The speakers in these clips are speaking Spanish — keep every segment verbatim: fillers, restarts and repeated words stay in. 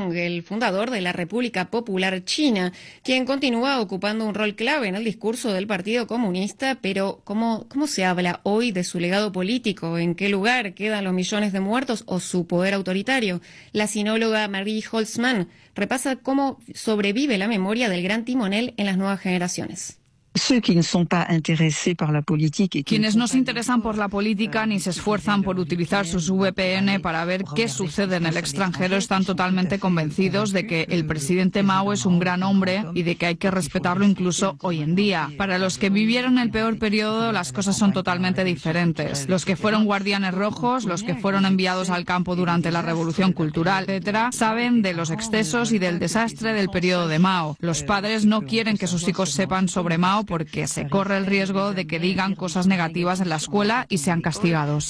Dong, el fundador de la República Popular China, quien continúa ocupando un rol clave en el discurso del Partido Comunista. Pero ¿cómo, cómo se habla hoy de su legado político? ¿En qué lugar quedan los millones de muertos o su poder autoritario? La sinóloga Marie Holtzman repasa cómo sobrevive la memoria del gran timonel en las nuevas generaciones. Quienes no se interesan por la política ni se esfuerzan por utilizar sus V P N para ver qué sucede en el extranjero están totalmente convencidos de que el presidente Mao es un gran hombre y de que hay que respetarlo incluso hoy en día. Para los que vivieron el peor periodo, las cosas son totalmente diferentes. Los que fueron guardianes rojos, los que fueron enviados al campo durante la Revolución Cultural, etcétera, saben de los excesos y del desastre del periodo de Mao. Los padres no quieren que sus hijos sepan sobre Mao porque se corre el riesgo de que digan cosas negativas en la escuela y sean castigados.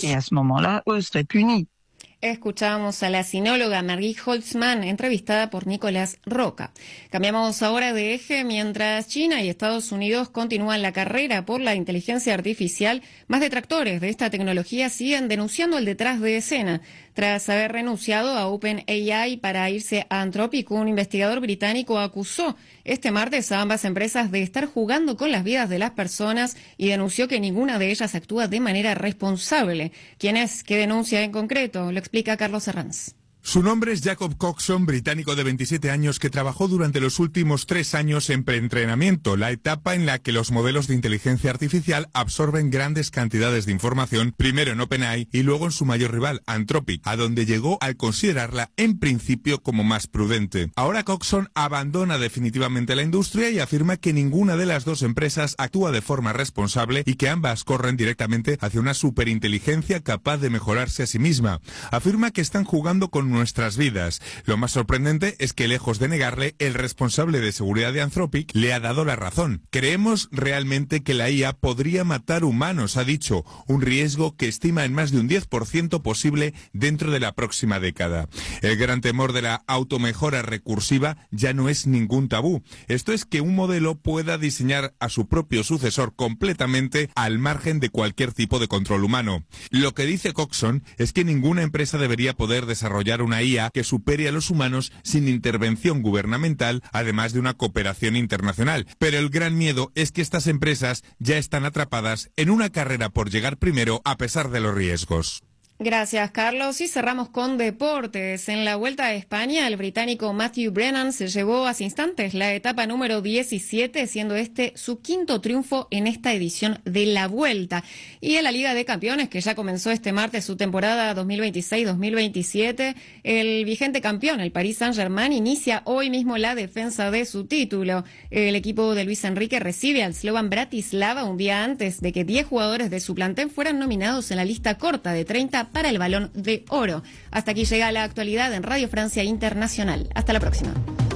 Escuchamos a la sinóloga Marie Holtzman, entrevistada por Nicolás Roca. Cambiamos ahora de eje. Mientras China y Estados Unidos continúan la carrera por la inteligencia artificial, más detractores de esta tecnología siguen denunciando el detrás de escena. Tras haber renunciado a OpenAI para irse a Anthropic, un investigador británico acusó este martes a ambas empresas de estar jugando con las vidas de las personas y denunció que ninguna de ellas actúa de manera responsable. ¿Quién es? ¿Qué denuncia en concreto? Lo explica Carlos Herranz. Su nombre es Jacob Coxon, británico de veintisiete años que trabajó durante los últimos tres años en preentrenamiento, la etapa en la que los modelos de inteligencia artificial absorben grandes cantidades de información, primero en OpenAI y luego en su mayor rival, Anthropic, a donde llegó al considerarla en principio como más prudente. Ahora Coxon abandona definitivamente la industria y afirma que ninguna de las dos empresas actúa de forma responsable y que ambas corren directamente hacia una superinteligencia capaz de mejorarse a sí misma. Afirma que están jugando con nuestras vidas. Lo más sorprendente es que, lejos de negarle, el responsable de seguridad de Anthropic le ha dado la razón. Creemos realmente que la I A podría matar humanos, ha dicho, un riesgo que estima en más de un diez por ciento posible dentro de la próxima década. El gran temor de la automejora recursiva ya no es ningún tabú. Esto es que un modelo pueda diseñar a su propio sucesor completamente al margen de cualquier tipo de control humano. Lo que dice Coxon es que ninguna empresa debería poder desarrollar una I A que supere a los humanos sin intervención gubernamental, además de una cooperación internacional. Pero el gran miedo es que estas empresas ya están atrapadas en una carrera por llegar primero a pesar de los riesgos. Gracias, Carlos. Y cerramos con deportes. En la Vuelta a España, el británico Matthew Brennan se llevó hace instantes la etapa número diecisiete, siendo este su quinto triunfo en esta edición de la Vuelta. Y en la Liga de Campeones, que ya comenzó este martes su temporada dos mil veintiséis dos mil veintisiete, el vigente campeón, el Paris Saint-Germain, inicia hoy mismo la defensa de su título. El equipo de Luis Enrique recibe al Slovan Bratislava un día antes de que diez jugadores de su plantel fueran nominados en la lista corta de treinta para el Balón de Oro. Hasta aquí llega la actualidad en Radio Francia Internacional. Hasta la próxima.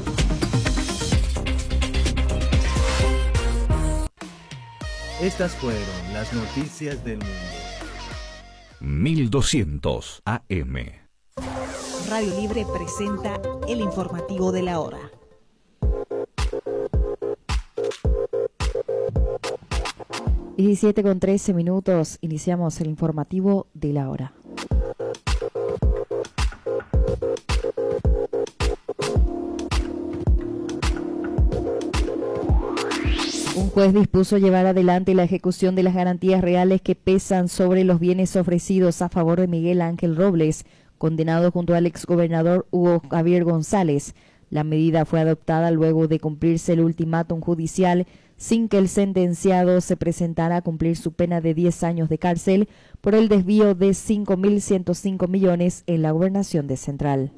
Estas fueron las noticias del mundo. mil doscientos A M. Radio Libre presenta el informativo de la hora. diecisiete con trece minutos, iniciamos el informativo de la hora. Un juez dispuso llevar adelante la ejecución de las garantías reales que pesan sobre los bienes ofrecidos a favor de Miguel Ángel Robles, condenado junto al exgobernador Hugo Javier González. La medida fue adoptada luego de cumplirse el ultimátum judicial sin que el sentenciado se presentara a cumplir su pena de diez años de cárcel por el desvío de cinco mil ciento cinco millones en la gobernación de Central.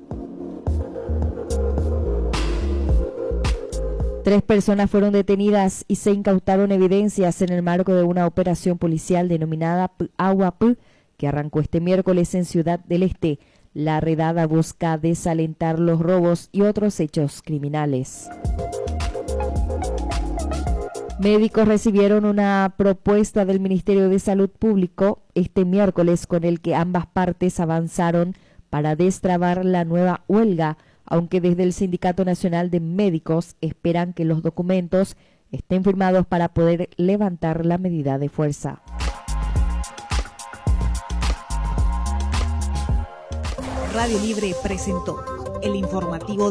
Tres personas fueron detenidas y se incautaron evidencias en el marco de una operación policial denominada Agua P, que arrancó este miércoles en Ciudad del Este. La redada busca desalentar los robos y otros hechos criminales. Médicos recibieron una propuesta del Ministerio de Salud Público este miércoles con el que ambas partes avanzaron para destrabar la nueva huelga, aunque desde el Sindicato Nacional de Médicos esperan que los documentos estén firmados para poder levantar la medida de fuerza. Radio Libre presentó el informativo